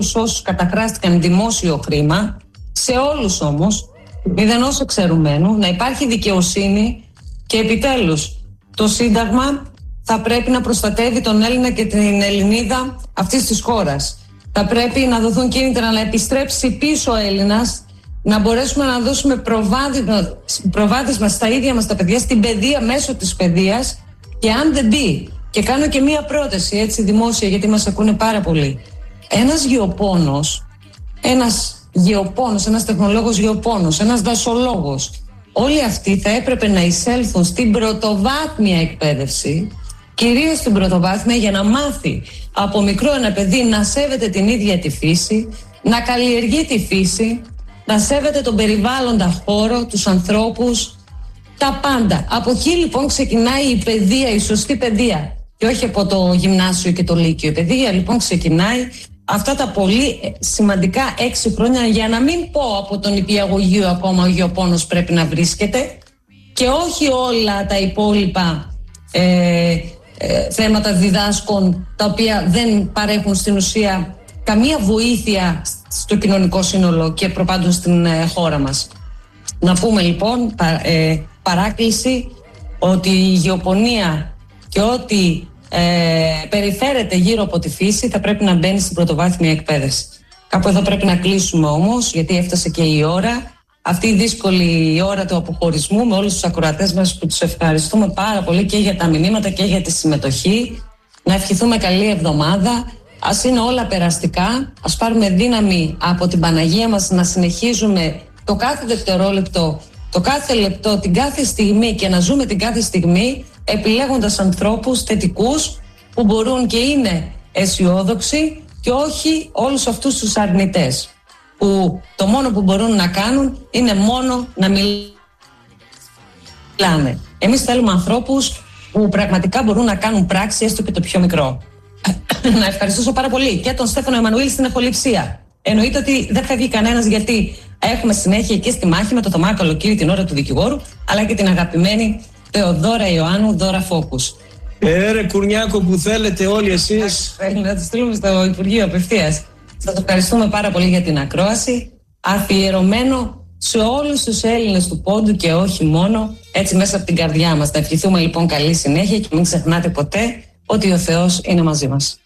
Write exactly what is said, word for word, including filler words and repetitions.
όσους καταχράστηκαν δημόσιο χρήμα, σε όλους όμως, μηδενός εξαιρουμένου, να υπάρχει δικαιοσύνη και επιτέλους το Σύνταγμα θα πρέπει να προστατεύει τον Έλληνα και την Ελληνίδα αυτής της χώρας. Θα πρέπει να δοθούν κίνητρα να επιστρέψει πίσω ο Έλληνας, να μπορέσουμε να δώσουμε προβάδισμα, προβάδισμα στα ίδια μας τα παιδιά, στην παιδεία, μέσω της παιδείας. Και αν δεν μπει, και κάνω και μία πρόταση έτσι δημόσια, γιατί μας ακούνε πάρα πολύ, ένας γεωπόνος, ένας γεωπόνος, ένας τεχνολόγος γεωπόνος, ένας δασολόγος, όλοι αυτοί θα έπρεπε να εισέλθουν στην πρωτοβάθμια εκπαίδευση, κυρίως στην πρωτοβάθμια, για να μάθει από μικρό ένα παιδί να σέβεται την ίδια τη φύση, να καλλιεργεί τη φύση, να σέβεται τον περιβάλλοντα χώρο, τους ανθρώπους, τα πάντα. Από εκεί λοιπόν ξεκινάει η παιδεία, η σωστή παιδεία, και όχι από το γυμνάσιο και το λύκειο. Η παιδεία λοιπόν ξεκινάει αυτά τα πολύ σημαντικά έξι χρόνια, για να μην πω από τον νηπιαγωγείο ακόμα ο γεωπόνος πρέπει να βρίσκεται, και όχι όλα τα υπόλοιπα ε, ε, θέματα διδάσκων, τα οποία δεν παρέχουν στην ουσία καμία βοήθεια στο κοινωνικό σύνολο και προπάντων στην ε, χώρα μας. Να πούμε λοιπόν πα, ε, παράκληση ότι η γεωπονία και ό,τι ε, περιφέρεται γύρω από τη φύση θα πρέπει να μπαίνει στην πρωτοβάθμια εκπαίδευση. Κάπου εδώ πρέπει να κλείσουμε όμως, γιατί έφτασε και η ώρα. Αυτή η δύσκολη ώρα του αποχωρισμού, με όλους τους ακροατές μας που τους ευχαριστούμε πάρα πολύ και για τα μηνύματα και για τη συμμετοχή. Να ευχηθούμε καλή εβδομάδα. Ας είναι όλα περαστικά. Ας πάρουμε δύναμη από την Παναγία μας να συνεχίζουμε το κάθε δευτερόλεπτο, το κάθε λεπτό, την κάθε στιγμή, και να ζούμε την κάθε στιγμή επιλέγοντας ανθρώπους θετικούς που μπορούν και είναι αισιόδοξοι, και όχι όλους αυτούς τους αρνητές που το μόνο που μπορούν να κάνουν είναι μόνο να μιλάνε. Εμείς θέλουμε ανθρώπους που πραγματικά μπορούν να κάνουν πράξη, έστω και το πιο μικρό. Να ευχαριστήσω πάρα πολύ και τον Στέφανο Εμμανουήλ στην εχοληψία. Εννοείται ότι δεν φεύγει κανένας, γιατί έχουμε συνέχεια και στη μάχη με το Θωμά Καλοκύρη την ώρα του δικηγόρου, αλλά και την αγαπημένη Θεοδώρα Ιωάννου, Δώρα Φόκους. Ε, ρε Κουρνιάκο, που θέλετε όλοι εσείς. Να το στείλουμε στο Υπουργείο απευθείας. Σας ευχαριστούμε πάρα πολύ για την ακρόαση, αφιερωμένο σε όλους τους Έλληνες του Πόντου και όχι μόνο, έτσι μέσα από την καρδιά μας. Να ευχηθούμε λοιπόν καλή συνέχεια και μην ξεχνάτε ποτέ ότι ο Θεός είναι μαζί μας.